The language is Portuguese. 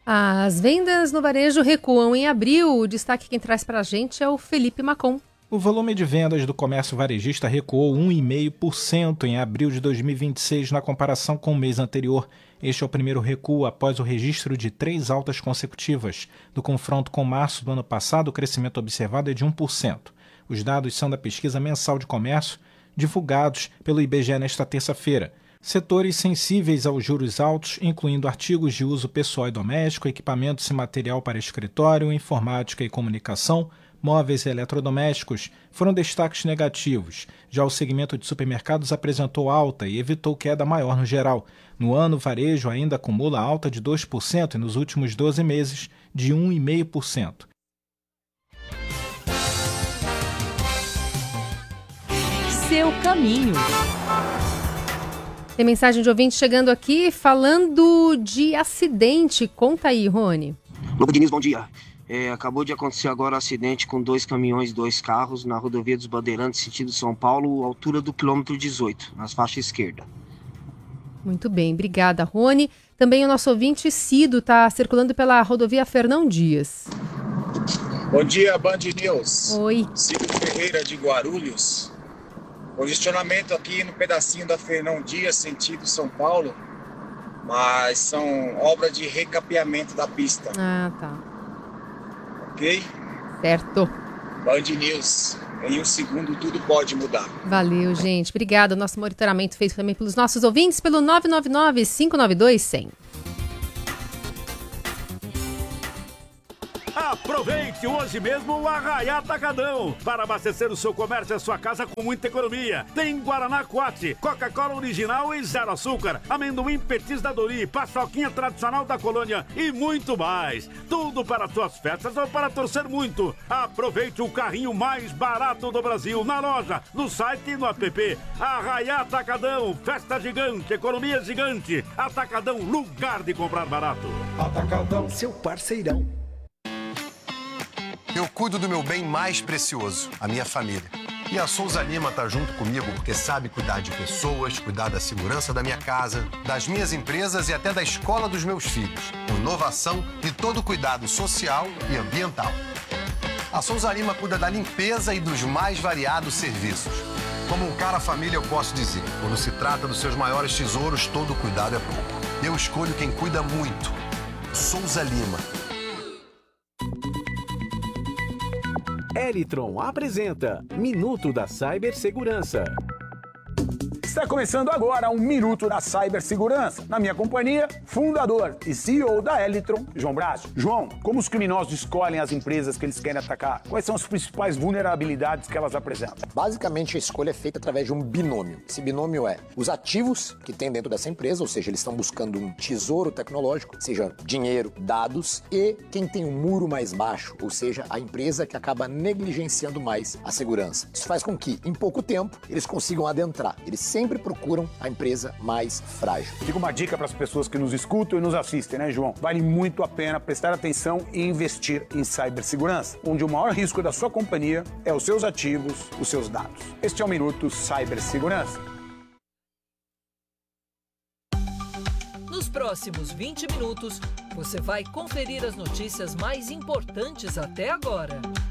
As vendas no varejo recuam em abril. O destaque quem traz para a gente é o Felipe Macon. O volume de vendas do comércio varejista recuou 1,5% em abril de 2026 na comparação com o mês anterior. Este é o primeiro recuo após o registro de 3 altas consecutivas. No confronto com março do ano passado, o crescimento observado é de 1%. Os dados são da pesquisa mensal de comércio, divulgados pelo IBGE nesta terça-feira. Setores sensíveis aos juros altos, incluindo artigos de uso pessoal e doméstico, equipamentos e material para escritório, informática e comunicação, móveis e eletrodomésticos, foram destaques negativos. Já o segmento de supermercados apresentou alta e evitou queda maior no geral. No ano, o varejo ainda acumula alta de 2% e nos últimos 12 meses de 1,5%. Seu caminho. Tem mensagem de ouvinte chegando aqui falando de acidente. Conta aí, Rony. Lobo Diniz, bom dia. Acabou de acontecer agora um acidente com 2 caminhões e 2 carros na rodovia dos Bandeirantes, sentido São Paulo, altura do quilômetro 18, na faixa esquerda. Muito bem, obrigada, Rony. Também o nosso ouvinte Cido está circulando pela rodovia Fernão Dias. Bom dia, Band News. Oi. Cido Ferreira de Guarulhos. Congestionamento aqui no pedacinho da Fernão Dias, sentido São Paulo, mas são obras de recapeamento da pista. Ah, tá. Ok? Certo. Band News, em um segundo tudo pode mudar. Valeu, gente. Obrigada. O nosso monitoramento feito também pelos nossos ouvintes pelo 999-592-100. Aproveite hoje mesmo o Arraiá Atacadão para abastecer o seu comércio e a sua casa com muita economia. Tem Guaraná Quat, Coca-Cola original e zero açúcar, amendoim Petis da Dori, paçoquinha tradicional da colônia e muito mais. Tudo para suas festas ou para torcer muito. Aproveite o carrinho mais barato do Brasil na loja, no site e no app. Arraiá Atacadão, festa gigante, economia gigante. Atacadão, lugar de comprar barato. Atacadão, seu parceirão. Eu cuido do meu bem mais precioso, a minha família. E a Souza Lima tá junto comigo porque sabe cuidar de pessoas, cuidar da segurança da minha casa, das minhas empresas e até da escola dos meus filhos. Com inovação e todo cuidado social e ambiental. A Souza Lima cuida da limpeza e dos mais variados serviços. Como um cara família, eu posso dizer, quando se trata dos seus maiores tesouros, todo cuidado é pouco. Eu escolho quem cuida muito. Souza Lima. Elitron apresenta Minuto da Cibersegurança. Está começando agora um Minuto da Cibersegurança. Na minha companhia, fundador e CEO da Elitron, João Bracho. João, como os criminosos escolhem as empresas que eles querem atacar? Quais são as principais vulnerabilidades que elas apresentam? Basicamente, a escolha é feita através de um binômio. Esse binômio é os ativos que tem dentro dessa empresa, ou seja, eles estão buscando um tesouro tecnológico, seja dinheiro, dados, e quem tem um muro mais baixo, ou seja, a empresa que acaba negligenciando mais a segurança. Isso faz com que, em pouco tempo, eles consigam adentrar. Eles sempre procuram a empresa mais frágil. Fica uma dica para as pessoas que nos escutam e nos assistem, né, João? Vale muito a pena prestar atenção e investir em cibersegurança, onde o maior risco da sua companhia é os seus ativos, os seus dados. Este é o Minuto Cibersegurança. Nos próximos 20 minutos, você vai conferir as notícias mais importantes até agora.